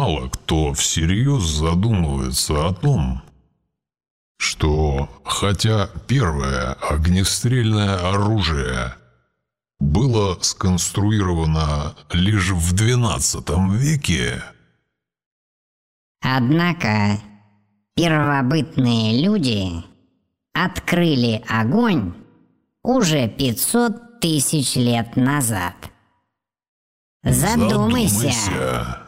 мало кто всерьез задумывается о том, что хотя первое огнестрельное оружие было сконструировано лишь в XII веке, однако первобытные люди открыли огонь уже 500 тысяч лет назад. Задумайся.